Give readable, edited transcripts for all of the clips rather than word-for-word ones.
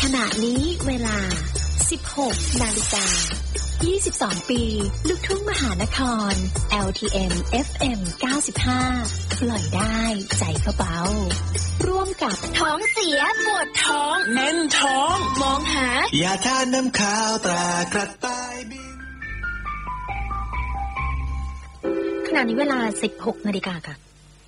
ขณะนี้เวลา 16 นาฬิกา 22 ปีลูกทุ่งมหานคร LTM FM 95 ปล่อยได้ใจก็เบาร่วมกับท้องเสียปวดท้องแน่นท้องมองหายาทานน้ำขาวตรากระต่ายบินขณะนี้เวลา 16 นาฬิกาค่ะ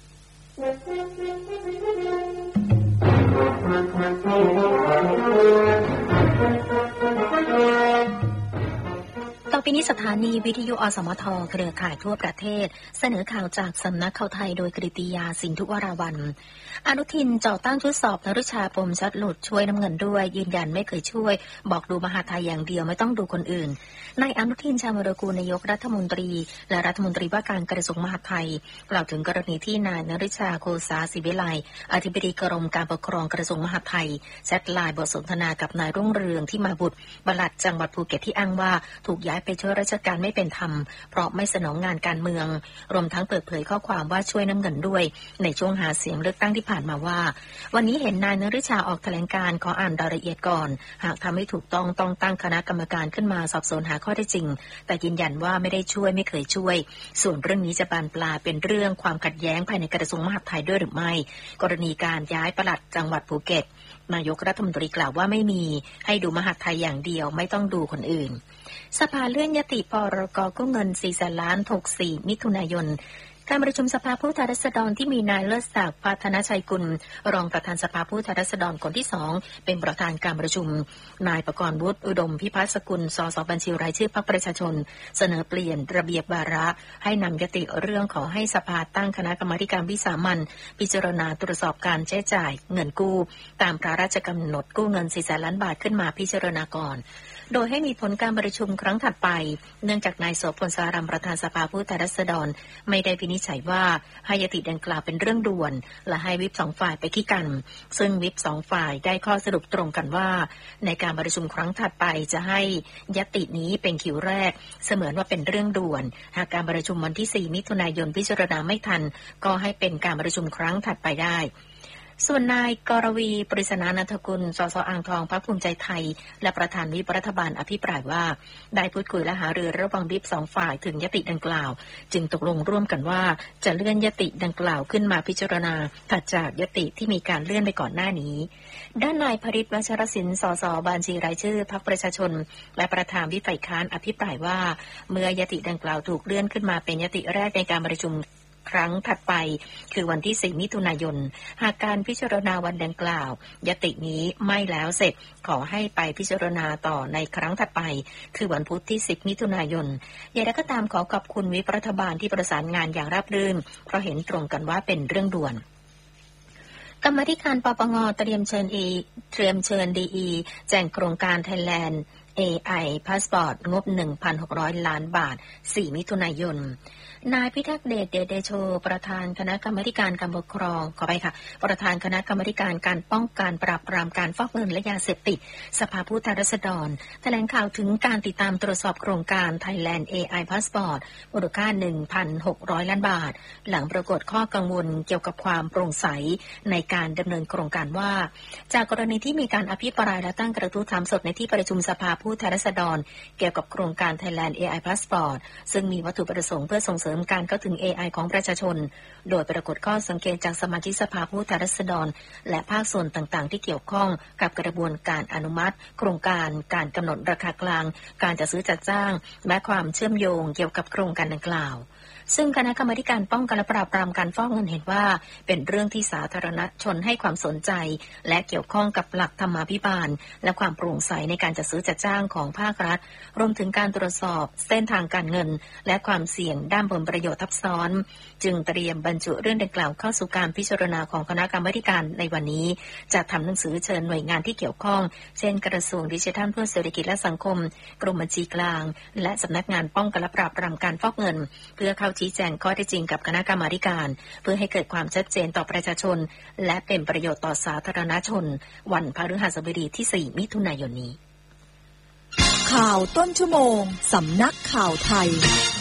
ต่อไปนี้สถานีวิทยุอสมทเครือข่ายทั่วประเทศเสนอข่าวจากสำนักข่าวไทยโดยกฤติยาสินธุวราวัลย์อนุทินจ่อตั้งชุดสอบนฤชาปมชัดหลุดช่วยน้ำเงินด้วยยืนยันไม่เคยช่วยบอกดูมหาไทยอย่างเดียวไม่ต้องดูคนอื่นนายอนุทินชาญวิรากูลนายกรัฐมนตรีและรัฐมนตรีว่าการกระทรวงมหาดไทยกล่าวถึงกรณีที่นายนฤชาโคสาศิวิไลอธิบดีกรมการปกครองกระทรวงมหาดไทยแชทไลน์บทสนทนากับนายรุ่งเรืองที่มาบุตรปลัดจังหวัดภูเก็ตที่อ้างว่าถูกย้ายไปช่วยราชการไม่เป็นธรรมเพราะไม่สนองงานการเมืองรวมทั้งเปิดเผยข้อความว่าช่วยน้ำเงินด้วยในช่วงหาเสียงเลือกตั้งที่ผ่านมาว่าวันนี้เห็นนายนฤชาออกแถลงการขออ่านรายละเอียดก่อนหากทำให้ถูกต้องตั้งคณะกรรมการขึ้นมาสอบสวนหาข้อเท็จจริงแต่ยืนยันว่าไม่ได้ช่วยไม่เคยช่วยส่วนเรื่องนี้จะบานปลายเป็นเรื่องความขัดแย้งภายในกระทรวงมหาดไทยด้วยหรือไม่กรณีการย้ายปลัดจังหวัดภูเก็ตนายกรัฐมนตรีกล่าวว่าไม่มีให้ดูมหาดไทยอย่างเดียวไม่ต้องดูคนอื่นสภาเลื่อนยติพรก.กู้เงิน 400,000 ล้าน 64 มิถุนายนการประชุมสภาผู้แทนราษฎรที่มีนายเลิศศักดิ์ พัฒนชัยกุลรองประธานสภาผู้แทนราษฎรคนที่2เป็นประธานการประชุมนายประกรณ์วุฒิอุดมพิพัฒน์สกุลสสบัญชีรายชื่อพรรคประชาชนเสนอเปลี่ยนระเบียบวาระให้นำยติเรื่องขอให้สภาตั้งคณะกรรมาการวิสามัญพิจารณาตรวจสอบการใช้จ่ายเงินกู้ตามพระราชกำหนดกู้เงิน 400,000 ล้านบาทขึ้นมาพิจารณาก่อนโดยให้มีผลการประชุมครั้งถัดไปเนื่องจากนายโสพลสารัมประธานสภาผู้แทนราษฎรไม่ได้วินิจฉัยว่าให้ยติดังกล่าวเป็นเรื่องด่วนและให้วิป2ฝ่ายไปขี้กันซึ่งวิป2ฝ่ายได้ข้อสรุปตรงกันว่าในการประชุมครั้งถัดไปจะให้ยตินี้เป็นคิวแรกเสมือนว่าเป็นเรื่องด่วนหากการประชุมวันที่4มิถุนายนพิจารณาไม่ทันก็ให้เป็นการประชุมครั้งถัดไปได้ส่วนนายกรวีปริศนานันทกุลสสอ่างทองพรรคภูมิใจไทยและประธานวิปรัฐบาลอภิปรายว่าได้พูดคุยและหารือระหว่างวิป2ฝ่ายถึงยติดังกล่าวจึงตกลงร่วมกันว่าจะเลื่อนยติดังกล่าวขึ้นมาพิจารณาถัดจากยติที่มีการเลื่อนไปก่อนหน้านี้ด้านนายพฤทธิ์วัชรศิลป์สสบัญชีรายชื่อพรรคประชาชนและประธานวิปฝ่ายค้านอภิปรายว่าเมื่อยติดังกล่าวถูกเลื่อนขึ้นมาเป็นยติแรกในการประชุมครั้งถัดไปคือวันที่4มิถุนายนหากการพิจารณาวันดังกล่าวยตินี้ไม่แล้วเสร็จขอให้ไปพิจารณาต่อในครั้งถัดไปคือวันพุธที่10มิถุนายนอย่างไรก็ตามขอขอบคุณวิปรัฐบาลที่ประสานงานอย่างราบรื่นเพราะเห็นตรงกันว่าเป็นเรื่องด่วนกรรมาธิการปปง.เตรียมเชิญดี.แจ้งโครงการ Thailand AI Passport งบ 1,600 ล้านบาท4มิถุนายนนายพิทักษ์เดชโชประธานคณะกรรมาการการปกครองขอไปค่ะประธานคณะกรรมาการการป้องกันปราบปรามการฟอกเงินและยาเสพติดสภาผู้แทนราษฎรแถลงข่าวถึงการติดตามตรวจสอบโครงการ Thailand AI Passport มูลค่า 1,600 ล้านบาทหลังปรากฏข้อกังวลเกี่ยวกับความโปร่งใสในการดำเนินโครงการว่าจากกรณีที่มีการอภิปรายและตั้งกระทู้ถามสดในที่ประชุมสภาผู้แทนราษฎรเกี่ยวกับโครงการ Thailand AI Passport ซึ่งมีวัตถุประสงค์เพื่อส่งเสริมการเข้าถึง AI ของประชาชนโดยปรากฏข้อสังเกตจากสมาชิกสภาผู้แทนราษฎรและภาคส่วนต่างๆที่เกี่ยวข้องกับกระบวนการอนุมัติโครงการการกำหนดราคากลางการจัดซื้อจัดจ้างและความเชื่อมโยงเกี่ยวกับโครงการดังกล่าวซึ่งคณะกรรมาการป้องกันและปราบปรามการฟอกเงินเห็นว่าเป็นเรื่องที่สาธารณชนให้ความสนใจและเกี่ยวข้องกับหลักธรรมาภิบาลและความโปร่งใสในการจัดซื้อจัดจ้างของภาครัฐรวมถึงการตรวจสอบเส้นทางการเงินและความเสี่ยงด้านผลประโยชน์ทับซ้อนจึงเตรียมบรรจุเรื่องดังกล่าวเข้าสู่การพิจารณาของคณะกรรมาการในวันนี้จะทำหนังสือเชิญหน่วยงานที่เกี่ยวข้องเช่นกระทรวงดิจิทัลเพื่อเศรษฐกิจและสังคมกรมบัญชีกลางและสำนักงานป้องกันและปราบปรามการฟอกเงินเพื่อเข้าชี้แจงข้อเท็จจริงกับคณะกรรมาการเพื่อให้เกิดความชัดเจนต่อประชาชนและเป็นประโยชน์ต่อสาธารณชนวันพฤหัสบดีที่4มิถุนายนนี้ข่าวต้นชั่วโมงสำนักข่าวไทย